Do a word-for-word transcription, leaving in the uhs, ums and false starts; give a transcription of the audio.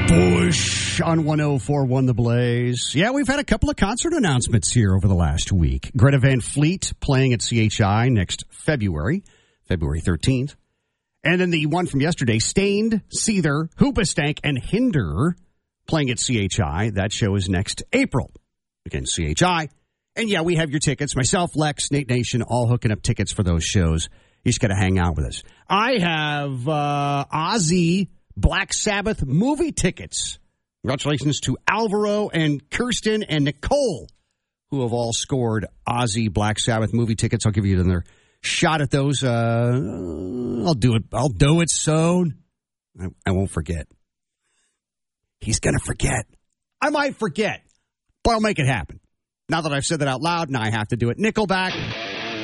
Bush on one oh four point one The Blaze. Yeah, we've had a couple of concert announcements here over the last week. Greta Van Fleet playing at C H I next February, February thirteenth. And then the one from yesterday, Stained, Seether, Hoobastank, and Hinder playing at C H I. That show is next April. Again, C H I. And yeah, we have your tickets. Myself, Lex, Nate Nation, all hooking up tickets for those shows. You just got to hang out with us. I have uh, Ozzy Black Sabbath movie tickets. Congratulations to Alvaro and Kirsten and Nicole, who have all scored Ozzy Black Sabbath movie tickets. I'll give you another shot at those. Uh, I'll do it. I'll do it soon. I, I won't forget. He's going to forget. I might forget, but I'll make it happen. Now that I've said that out loud, now I have to do it. Nickelback.